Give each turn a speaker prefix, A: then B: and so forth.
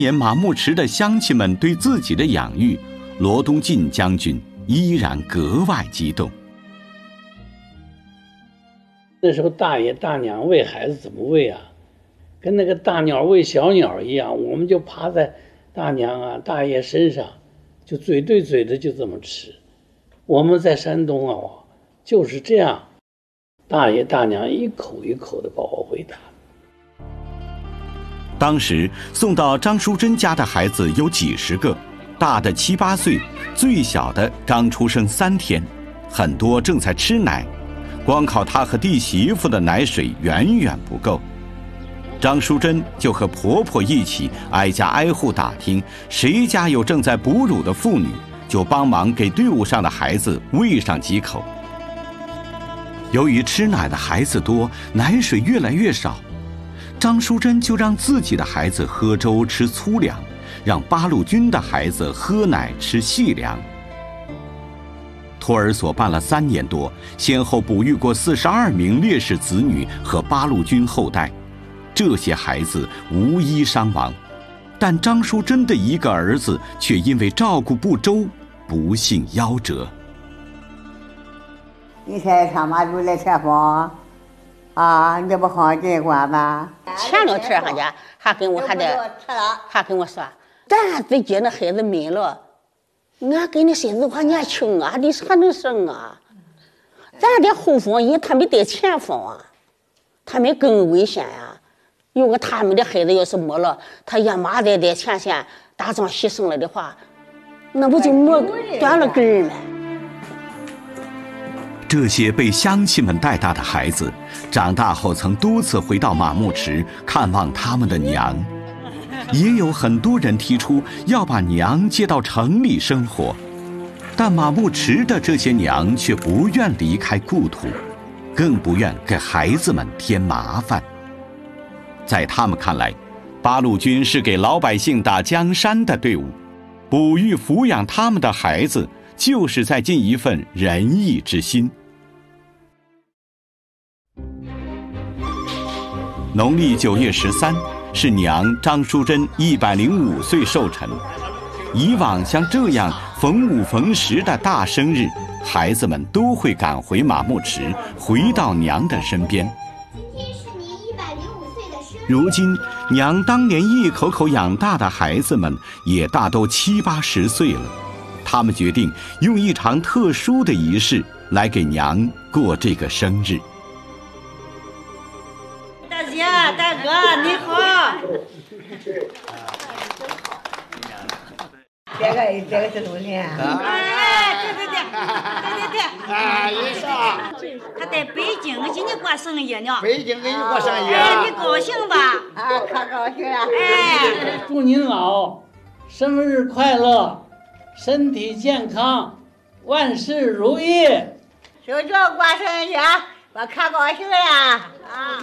A: 年马牧池的乡亲们对自己的养育，罗东进将军依然格外激动。
B: 那时候大爷大娘喂孩子怎么喂啊？跟那个大鸟喂小鸟一样，我们就趴在大娘啊大爷身上，就嘴对嘴的就这么吃。我们在山东啊就是这样，大爷大娘一口一口的把我喂大。
A: 当时送到张淑珍家的孩子有几十个，大的7、8岁，最小的刚出生3天，很多正在吃奶，光靠她和弟媳妇的奶水远远不够。张淑珍就和婆婆一起挨家挨户打听，谁家有正在哺乳的妇女，就帮忙给队伍上的孩子喂上几口。由于吃奶的孩子多，奶水越来越少，张淑珍就让自己的孩子喝粥吃粗粮，让八路军的孩子喝奶吃细粮。托儿所办了3年多，先后哺育过42名烈士子女和八路军后代，这些孩子无一伤亡，但张淑珍的一个儿子却因为照顾不周，不幸夭折。
C: 你才上马路来采访啊，你不好这管吧？
D: 前两天上家还跟我说，咱自己那孩子没了，俺跟你孙子还年轻啊，你还能生啊？咱的后方人他没在前方啊，他们更危险呀。如果他们的孩子要是没了，他爷妈在前线打仗牺牲了的话，那不就没断了根儿了？
A: 这些被乡亲们带大的孩子，长大后曾多次回到马牧池看望他们的娘，也有很多人提出要把娘接到城里生活，但马牧池的这些娘却不愿离开故土，更不愿给孩子们添麻烦。在他们看来，八路军是给老百姓打江山的队伍，哺育抚养他们的孩子，就是在尽一份仁义之心。农历9月13是娘张淑珍105岁寿辰。以往像这样逢5逢10的大生日，孩子们都会赶回马牧池，回到娘的身边。如今，娘当年一口口养大的孩子们也大都70、80岁了，他们决定用一场特殊的仪式来给娘过这个生日。
E: 大姐、大哥，你好！
C: 这个是东西。
E: 哎，对，
F: 哎，你说，
E: 他在北京给你过生日呢。
F: 北京给你过生日。
E: 哎，你高兴吧？
C: 啊，可高兴了。
E: 哎，
B: 祝您老生日快乐，身体健康，万事如意。
C: 就这过生日，我可高兴了啊！